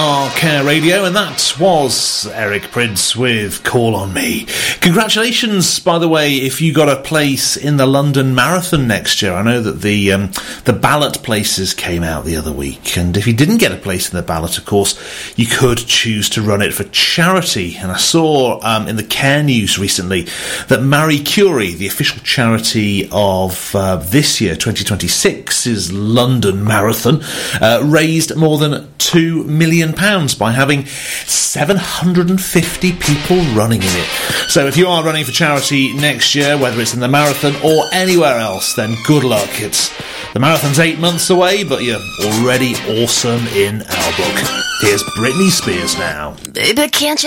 are Care Radio, and that was Eric Prince with Call on Me. Congratulations, by the way, if you got a place in the London Marathon next year. I know that the ballot places came out the other week, and if you didn't get a place in the ballot, of course, you could choose to run it for charity. And I saw in the Care News recently that Marie Curie, the official charity of this year, 2026's London Marathon, raised more than £2 million by having 750 people running in it. So if you are running for charity next year, whether it's in the marathon or anywhere else, then good luck. The marathon's 8 months away, but you're already awesome in our book. Here's Britney Spears now. But can't you